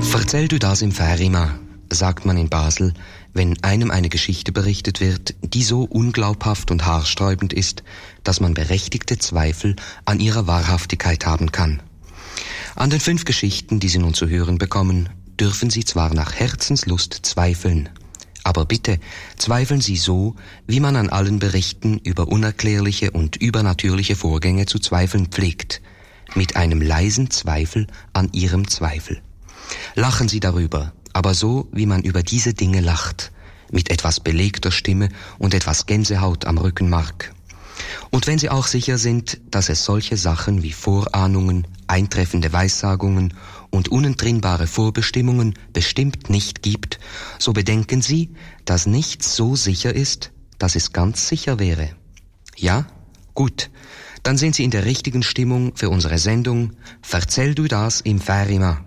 Erzähl du das im Färima, sagt man in Basel, wenn einem eine Geschichte berichtet wird, die so unglaubhaft und haarsträubend ist, dass man berechtigte Zweifel an ihrer Wahrhaftigkeit haben kann. An den 5 Geschichten, die Sie nun zu hören bekommen, dürfen Sie zwar nach Herzenslust zweifeln, aber bitte zweifeln Sie so, wie man an allen Berichten über unerklärliche und übernatürliche Vorgänge zu zweifeln pflegt, mit einem leisen Zweifel an Ihrem Zweifel. Lachen Sie darüber, aber so, wie man über diese Dinge lacht, mit etwas belegter Stimme und etwas Gänsehaut am Rückenmark. Und wenn Sie auch sicher sind, dass es solche Sachen wie Vorahnungen, eintreffende Weissagungen und unentrinnbare Vorbestimmungen bestimmt nicht gibt, so bedenken Sie, dass nichts so sicher ist, dass es ganz sicher wäre. Ja? Gut. Dann sind Sie in der richtigen Stimmung für unsere Sendung Verzähl du das im Färima.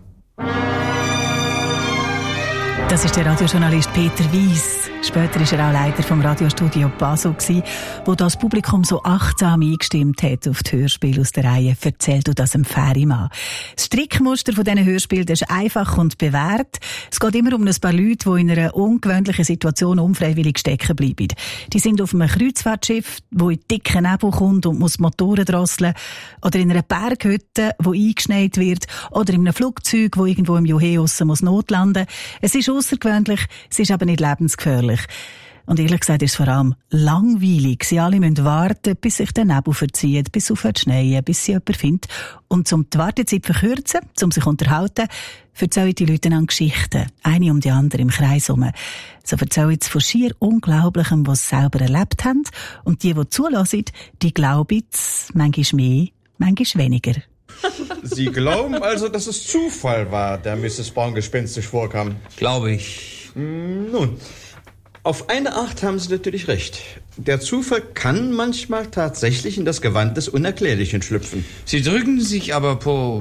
Das ist der Radiojournalist Peter Weiss. Später war er auch Leiter vom Radiostudio Basel, wo das Publikum so achtsam eingestimmt hat auf die Hörspiele aus der Reihe «Erzähl du das im Färima». Das Strickmuster von diesen Hörspielen ist einfach und bewährt. Es geht immer um ein paar Leute, die in einer ungewöhnlichen Situation unfreiwillig stecken bleiben. Die sind auf einem Kreuzfahrtschiff, wo in dicken Nebel kommt und muss Motoren drosseln, oder in einer Berghütte, die eingeschneit wird, oder in einem Flugzeug, wo irgendwo im Joheus muss notlanden. Es ist außergewöhnlich, es ist aber nicht lebensgefährlich. Und ehrlich gesagt ist es vor allem langweilig. Sie alle müssen warten, bis sich der Nebel verzieht, bis es aufhört zu schneien, bis sie jemanden findet. Und um die Wartezeit zu verkürzen, um sich zu unterhalten, erzählen die Leute dann Geschichten. Eine um die andere im Kreis herum. So erzählen sie von schier Unglaublichem, was sie selber erlebt haben. Und die zulassen, die glauben es manchmal mehr, manchmal weniger. Sie glauben also, dass es Zufall war, der Mrs. Brown gespenstisch vorkam? Glaube ich. Nun, auf eine Art haben Sie natürlich recht. Der Zufall kann manchmal tatsächlich in das Gewand des Unerklärlichen schlüpfen. Sie drücken sich aber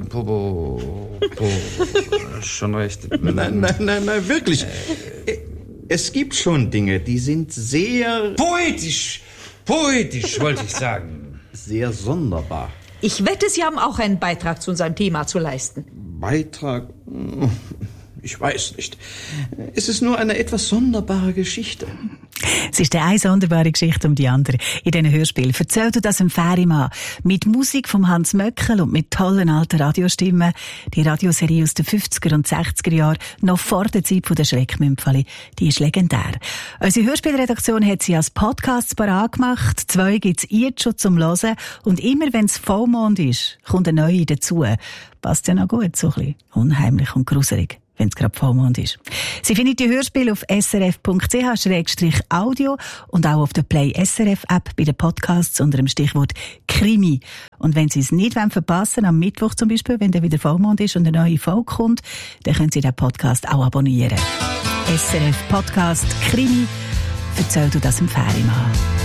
schon recht. Nein, wirklich. Es gibt schon Dinge, die sind sehr... Poetisch wollte ich sagen. Sehr sonderbar. Ich wette, Sie haben auch einen Beitrag zu unserem Thema zu leisten. Beitrag? Ich weiß nicht. Es ist nur eine etwas sonderbare Geschichte. Es ist eine sonderbare Geschichte um die andere in diesen Hörspielen. Erzähl du das im Färima. Mit Musik von Hans Möckel und mit tollen alten Radiostimmen. Die Radioserie aus den 50er und 60er Jahren, noch vor der Zeit der Schreckmümpfeli, die ist legendär. Unsere Hörspielredaktion hat sie als Podcasts parat gemacht. 2 gibt's jetzt schon zum Hören. Und immer wenn es Vollmond ist, kommt eine neue dazu. Passt ja noch gut, so ein bisschen unheimlich und gruselig, wenn es gerade Vollmond ist. Sie findet die Hörspiele auf srf.ch/audio und auch auf der Play SRF App bei den Podcasts unter dem Stichwort Krimi. Und wenn Sie es nicht verpassen am Mittwoch zum Beispiel, wenn dann wieder Vollmond ist und eine neue Folge kommt, dann können Sie den Podcast auch abonnieren. SRF Podcast Krimi. Erzähl du das im Färima.